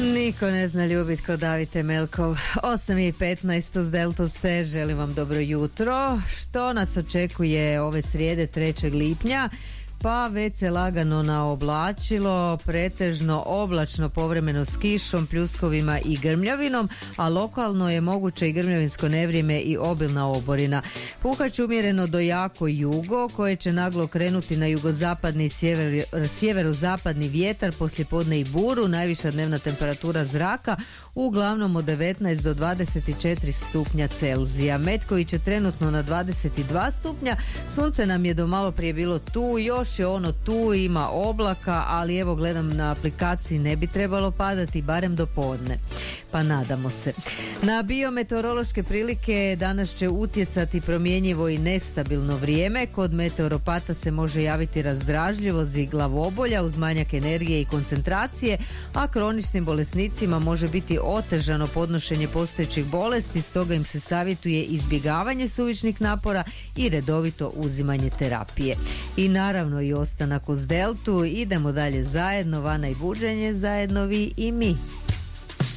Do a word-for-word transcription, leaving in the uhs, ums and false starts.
Niko ne zna ljubit ko David Temelkov. osam i petnaest uz Delta ste, želim vam dobro jutro. Što nas očekuje ove srijede trećeg lipnja? Pa već se lagano naoblačilo, pretežno oblačno, povremeno s kišom, pljuskovima i grmljavinom, a lokalno je moguće i grmljavinsko nevrijeme i obilna oborina. Puhać umjereno do jako jugo, koje će naglo krenuti na jugozapadni i sjever, sjeverozapadni vjetar, poslijepodne i buru, najviša dnevna temperatura zraka uglavnom od devetnaest do dvadeset četiri stupnja Celzija. Metković je trenutno na dvadeset dva stupnja, sunce nam je do malo prije bilo tu, još je ono tu, ima oblaka, ali evo gledam na aplikaciji, ne bi trebalo padati barem do podne, pa nadamo se. Na biometeorološke prilike danas će utjecati promjenjivo i nestabilno vrijeme. Kod meteoropata se može javiti razdražljivost i glavobolja uz manjak energije i koncentracije, a kroničnim bolesnicima može biti otežano podnošenje postojećih bolesti, stoga im se savjetuje izbjegavanje suvišnih napora i redovito uzimanje terapije. I naravno i ostanak uz Deltu. Idemo dalje zajedno, Vana i buđenje, zajedno vi i mi.